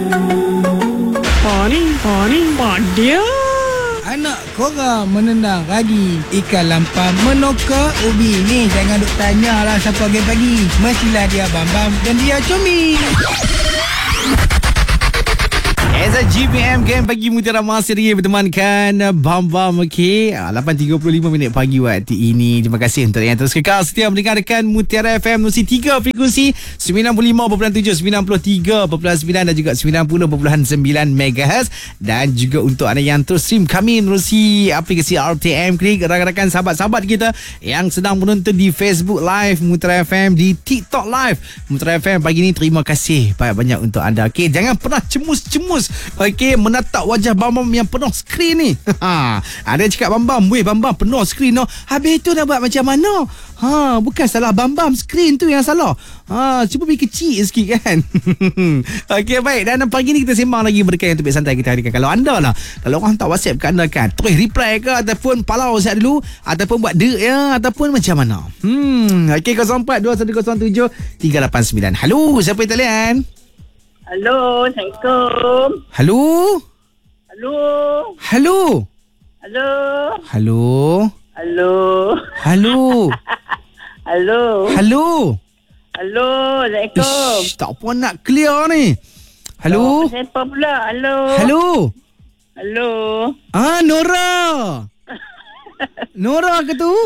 Mak dia. Anak korang menendang ragi ikan lampam menoka ubi. Ni jangan duk tanyalah siapa pagi-pagi. Mestilah dia Bambam dan dia Comel. Eza GPM Game Pagi Mutiara masih lagi bertemankan Bambam. Okey, 8.35 minit pagi waktu ini. Terima kasih untuk yang terus kekal setia mendengarkan Mutiara FM Nusi 3 frekuensi 95.7, 93.9 dan juga 90.9 MHz. Dan juga untuk anda yang terus stream kami menerusi aplikasi RTM Klik, rakan-rakan sahabat-sahabat kita yang sedang menonton di Facebook Live Mutiara FM, di TikTok Live Mutiara FM pagi ni. Terima kasih banyak-banyak untuk anda. Okey, jangan pernah cemus-cemus menatap wajah Bambam yang penuh skrin ni. Ada cakap Bambam, weh Bambam penuh skrin no. Habis tu nak buat macam mana? Bukan salah Bambam, skrin tu yang salah. Cuba beri kecil sikit kan. Okey, baik. Dan pagi ni kita sembang lagi berkaitan topik santai kita harikan. Kalau anda lah, kalau orang tak WhatsApp ke anda kan, terus reply ke ataupun palau siap dulu, ataupun buat dek ya, ataupun macam mana. Okey, 042107 389. Halo, siapa yang talian? Halo, Assalamualaikum. Halo. Halo. Halo. Halo. Halo. Halo. Halo. Halo. Halo. Halo, Assalamualaikum. Ish, tak apa nak clear ni. Halo. Siapa pula? Halo. Halo. Halo. Nora. Nora ke tu?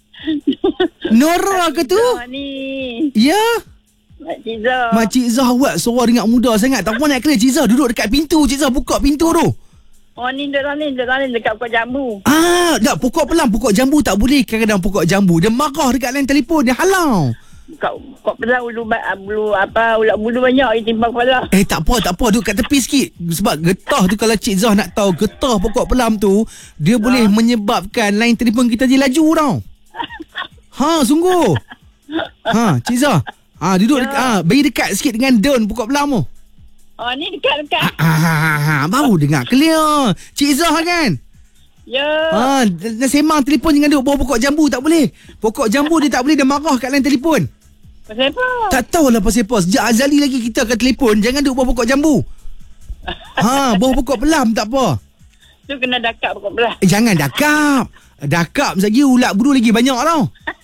Nora ke tu? Ni. Ya. Makcik Zah. Makcik Zah buat suara dengar muda sangat. Tak apa nak clear. Cik Zah duduk dekat pintu. Cik Zah buka pintu tu. Oh, ni duduk sana dekat pokok jambu. Tak, pokok pelang. Pokok jambu tak boleh. Kadang-kadang pokok jambu dia marah dekat lain telefon. Dia halau. Pokok pelang ulat bulu banyak yang timbang kepala. Tak apa. Duduk kat tepi sikit. Sebab getah tu, kalau Cik Zah nak tahu, getah pokok pelam tu, dia boleh menyebabkan lain telefon kita dia laju tau. Sungguh. Cik Zah. Duduk bagi dekat sikit dengan daun pokok pelam tu. Oh, ni dekat. Baru dengar clear. Cik Zah kan? Ya. Sembang telefon jangan duduk bawah pokok jambu. Tak boleh. Pokok jambu dia tak boleh. Dia marah kat lain telefon. Pasal apa? Tak tahulah pasal apa. Sejak azali lagi kita akan telefon. Jangan duduk bawah pokok jambu. Bawah pokok pelam tak apa. Tu kena dakap pokok pelang. Jangan dakap. Dakap lagi ulat bulu lagi banyak tau.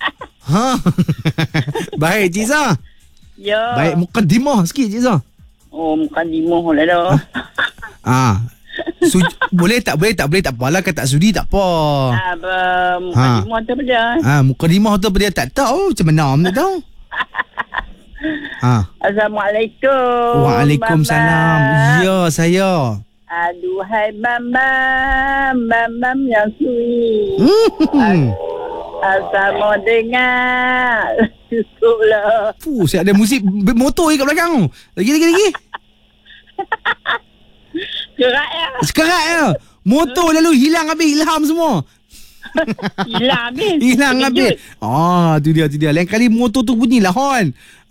Baik Cik Zah. Ya. Baik, mukadimah sikit Cik Zah. Oh, mukadimah lah dah. Boleh tak apalah. Kalau tak sudi tak apa. Mukadimah tu apa dia? Mukadimah tu apa dia tak tahu. Macam mana tak tahu. Assalamualaikum. Waalaikumsalam. Ya, saya. Aduhai Bambam yang sunyi. Asal mau dengar. Cukuplah. Saya ada musik motor kat belakang. Lagi. Sekerat ya. Motor lalu hilang habis ilham semua. Hilang habis. Tu dia. Lain kali motor tu bunyilah hon.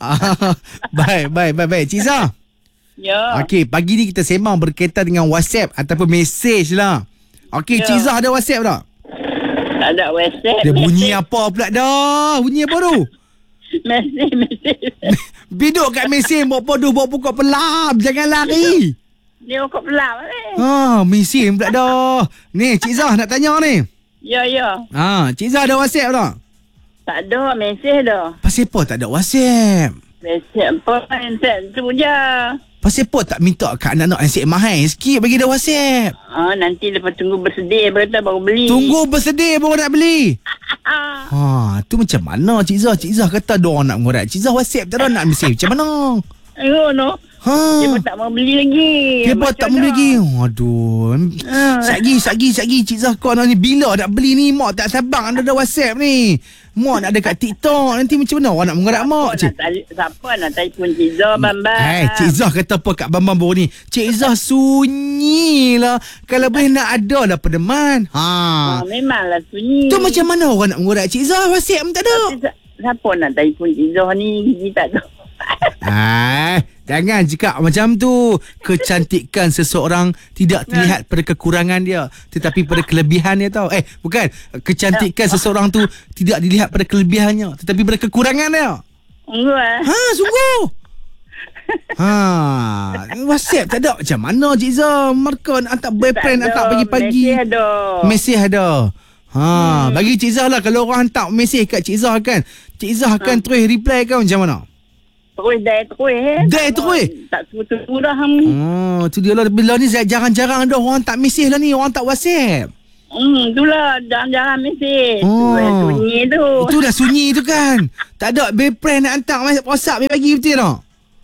Baik. Cik Zah. Ya. Okey, pagi ni kita sembang berkaitan dengan WhatsApp ataupun mesej lah. Okey, Ya. Cik Zah ada WhatsApp tak? Tak ada WhatsApp. Dia bunyi apa pula dah? Bunyi apa tu? Mesej. Biduk kat mesin bawa pokok pelam. Jangan lari. Dia pokok pelang Mesin pula dah. Ni Cik Zah nak tanya ni. Ya. Cik Zah ada WhatsApp tak? Tak ada mesej dah. Pasal apa tak ada WhatsApp? Mesej apa? Mesej tu je. Pasal apa tak minta kat anak-anak yang mahal sikit bagi dia WhatsApp? Nanti lepas tunggu bersedia baru beli. Tunggu bersedia baru nak beli. Tu macam mana Cik Zah? Cik Zah kata diorang nak mengorat. Cik Zah WhatsApp tak ada nak mesej. Macam mana? No. Dia pun tak mau beli lagi. Dia pun tak mau beli lagi. Aduh. Sagi Cik Zah kau ni bila nak beli ni? Mak tak sabar anda ada WhatsApp ni. Mak nak ada kat TikTok. Nanti macam mana orang nak mengorat mak? Siapa nak telefon Cik Zah Bambam? Cik Zah kata apa kat Bambam baru ni? Cik Zah sunyi lah. Kalau boleh nak ada lah pedeman. Memanglah sunyi. Tu macam mana orang nak mengorat Cik Zah? WhatsApp pun tak ada. Siapa nak telefon Cik Zah ni? Gigi tak ada. Jangan cakap macam tu. Kecantikan seseorang tidak terlihat pada kekurangan dia, tetapi pada kelebihan dia tau. Bukan. Kecantikan seseorang tu tidak dilihat pada kelebihannya, tetapi pada kekurangan dia. Sungguh Sungguh. WhatsApp tak ada. Macam mana Cik Zah? Markah nak hantar boyfriend hantar pagi-pagi. Mesej ada. Bagi Cik Zah lah, kalau orang hantar mesej kat Cik Zah kan, Cik Zah akan terus reply kan macam mana? Terus. Tak suruh dah. Tu dia lah. Bila ni jarang-jarang ada orang hantar mesej lah ni, orang hantar WhatsApp. Itulah jarang-jarang mesej. Sunyi tu. Itu dah sunyi tu kan. Tak ada boyfriend nak hantar WhatsApp pagi betul tak?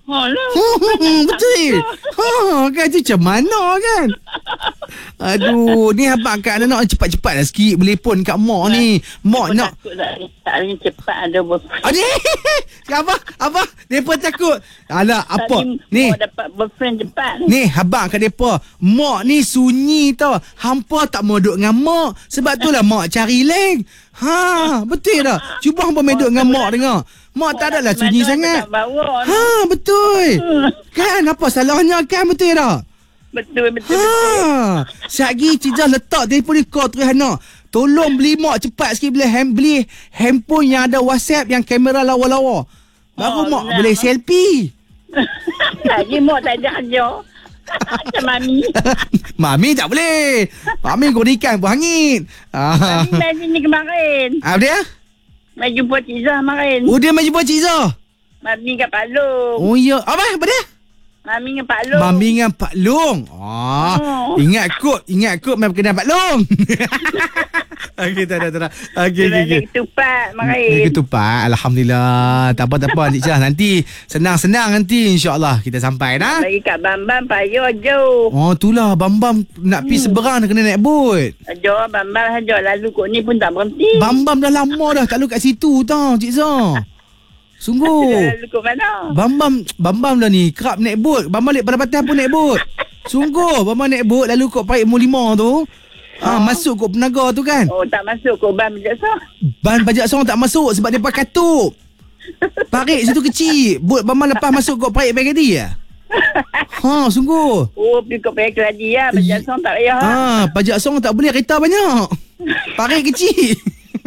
Betul. Kan tu macam mana kan? Aduh, ni abang kat nak cepat-cepat lah sikit telefon kat mak ni. Mak nak tak boleh cepat ada boyfriend. Apa? Depa takut. Alah, apa? Ni dapat boyfriend cepat. Ni abang kat depa. Mak ni sunyi tau. Hampa tak mau duduk dengan mak. Sebab tu lah mak cari leng. Betul tak? Cuba hampa main duduk dengan mak dengar. Mak tak adalah sunyi sangat. Betul. Kan apa salahnya kan, betul tak? Betul. Sekejap Cik Zah letak telefon ni call terus anak. Tolong beli mak cepat sikit beli handphone yang ada WhatsApp yang kamera lawa-lawa. Baru mak boleh selfie. Lagi mak tak ada kerja. Macam Mami. Mami tak boleh. Mami goreng ikan pun hangit. Mami main sini kemarin. Apa dia? Main jumpa Cik Zah kemarin. Oh, dia main jumpa Cik Zah? Mami kat Pak Long. Oh ya. Apa dia? Mami dengan Pak Long. Mami dengan Pak Long. Ingat kot main kenal Pak Long. Okey, tak ada. Okey. Ketupat kemarin. Ketupat. Alhamdulillah. Tak apa Cik Zah. Nanti senang-senang nanti insya-Allah kita sampai dah. Bagi kat Bambam payah jauh. Itulah Bambam nak pergi seberang kena naik bot. Jauh Bambam saja, lalu kot ni pun tak berhenti. Bambam dah lama dah tak lalu kat situ tau Cik Zah. Sungguh. Lalu kot mana? Bambam dah ni kerap naik bot. Bambam balik Pendapatan pun naik bot. Sungguh Bambam naik bot lalu kot Parit Mu 5 tu. Masuk kot Penaga tu kan. Tak masuk kot Ban Pajak Song. Ban Pajak Song tak masuk sebab dia pakai katup. Parit situ kecil. Bot Bambam lepas masuk kot Parit Bagadi ya. Sungguh. Pergi kot Parit Keladi lah. Pajak Song tak payah. Pajak Song tak boleh, kereta banyak. Parit kecil.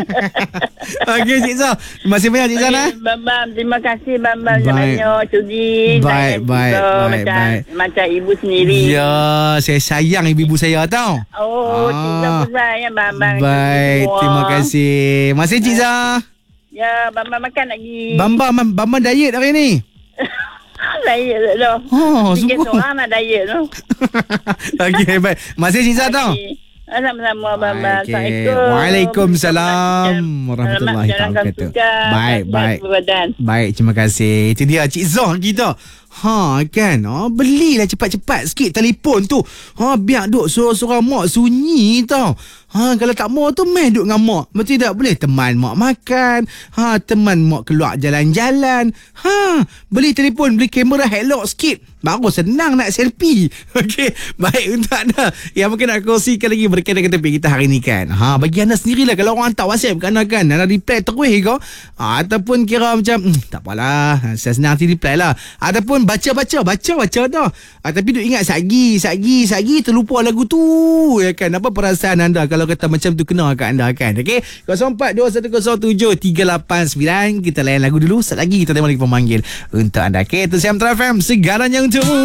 Okey Cik Zah. Terima kasih banyak Cik Zah. Bambam, terima kasih Bambam banyak sudi. Baik. Macam ibu sendiri. Ya, saya sayang ibu saya tau. Cik Zah pun sayang Bambam. Baik, terima kasih. Masih Cik Zah. Ya, Bambam makan lagi. Bambam diet hari ni. Diet dah. Tiga seorang nak diet tu. Okey, baik. Masih Cik Zah tau. Sama-sama Bambam. Assalamualaikum. Waalaikumsalam warahmatullahi wabarakatuh. Baik, terima kasih. Itu dia Cik Zah kita. Kan. Belilah cepat-cepat sikit telefon tu. Biar duk suara-suara mak sunyi tau. Kalau tak mau tu main duk dengan mak. Betul tak? Boleh teman mak makan. Teman mak keluar jalan-jalan. Beli telefon, beli kamera hello sikit. Baru senang nak selfie. Okey. Baik, untuk anda yang mungkin nak kongsikan lagi berkaitan dengan topik kita hari ni kan. Bagi anda sendirilah kalau orang hantar WhatsApp kan anda reply terus ke. Ataupun kira macam tak apalah, saya senang nanti reply lah. Ataupun baca dah. Tapi duk ingat sagi terlupa lagu tu. Ya kan? Apa perasaan anda kalau kata macam tu kena kat anda kan? Okey. 0421017389. Kita layan lagu dulu. Sekejap lagi kita tengok lagi pemanggil untuk anda. Okey, itu Siam FM segalanya untukmu.